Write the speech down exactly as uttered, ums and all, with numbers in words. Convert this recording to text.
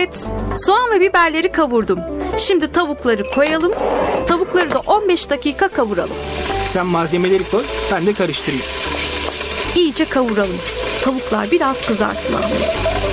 Ahmet. Soğan ve biberleri kavurdum. Şimdi tavukları koyalım. Tavukları da on beş dakika kavuralım. Sen malzemeleri koy, ben de karıştırayım. İyice kavuralım. Tavuklar biraz kızarsın Ahmet.